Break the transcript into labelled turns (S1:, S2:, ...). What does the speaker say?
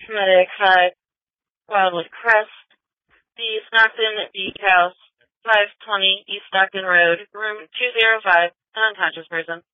S1: Medic, hi. Wildwood Crest, the Stockton Beach House, 520 East Stockton Road, room 205, an unconscious person.